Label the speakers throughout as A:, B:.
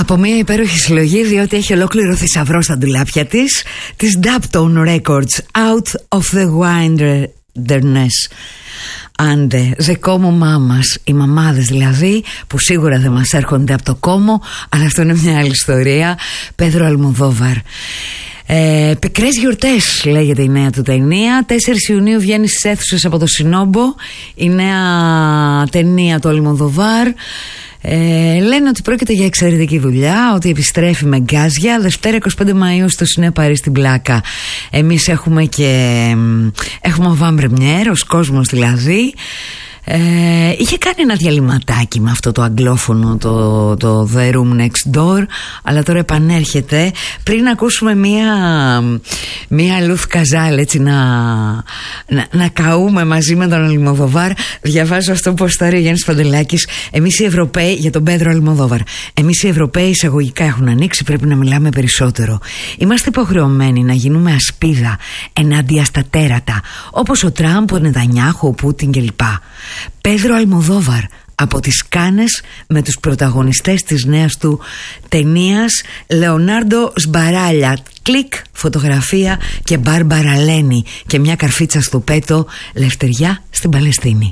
A: Από μια υπέροχη συλλογή, διότι έχει ολόκληρο θησαυρό στα ντουλάπια της Daptone Records, Out of the Wilderness. Άντε, The Como Mamas, οι μαμάδες δηλαδή, που σίγουρα δεν μας έρχονται από το κόμο, αλλά αυτό είναι μια άλλη ιστορία. Πέδρο Αλμοδόβαρ. Πικρές γιορτές λέγεται η νέα του ταινία. 4 Ιουνίου βγαίνει στις αίθουσες από το Σινόμπο η νέα ταινία του Αλμοδόβαρ. Λένε ότι πρόκειται για εξαιρετική δουλειά, ότι επιστρέφει με γκάζια. Δευτέρα 25 Μαΐου στο Σινέ Παρί στην Πλάκα. Εμείς έχουμε avant-première, ως κόσμος δηλαδή. Είχε κάνει ένα διαλυματάκι με αυτό το αγγλόφωνο, το The Room Next Door, αλλά τώρα επανέρχεται. Πριν ακούσουμε μία Λουθ Καζάλ, έτσι να καούμε μαζί με τον Αλμοδόβαρ. Διαβάζω αυτό που ποστάρει ο Γιάννης Παντελάκης. Εμείς οι Ευρωπαίοι, για τον Πέδρο Αλμοδόβαρ, εμείς οι Ευρωπαίοι εισαγωγικά έχουν ανοίξει, πρέπει να μιλάμε περισσότερο. Είμαστε υποχρεωμένοι να γίνουμε ασπίδα ενάντια στα τέρατα, όπως ο Τραμπ, ο Νετανιάχου, ο Πούτιν κλπ. Πέδρο Αλμοδόβαρ από τις Κάνες, με τους πρωταγωνιστές της νέας του ταινίας, Λεωνάρντο Σμπαράλια, κλικ, φωτογραφία, και Μπάρμπαρα Λένι και μια καρφίτσα στο πέτο, λευτεριά στην Παλαιστίνη.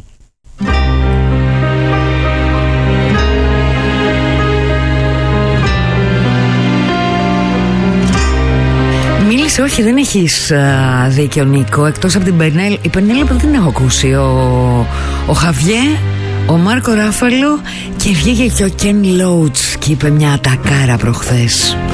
A: Μίλησε, όχι, δεν έχεις δίκιο Νίκο, εκτός από την Πενέλ. Η Πενέλ που δεν έχω ακούσει. Ο Χαβιέ, ο Μάρκο Ράφαλο, και βγήκε και ο Κεν Λόουτς και είπε μια ατακάρα προχθές.